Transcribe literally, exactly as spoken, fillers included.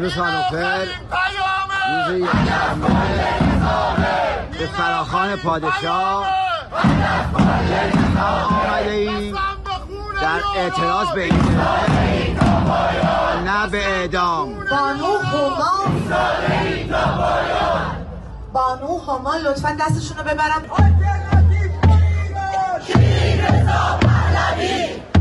امروز هانوفر روز یکشنبه به فراخوان پادشاه آمده ایم در اعتراض به این نه به اعدام. بانو هما بانو هما لطفا دستشون رو ببرم.